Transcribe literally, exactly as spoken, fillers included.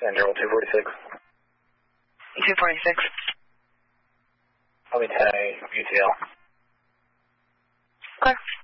San Gerald two forty-six. two forty-six. I'll be ten A U T L. Okay.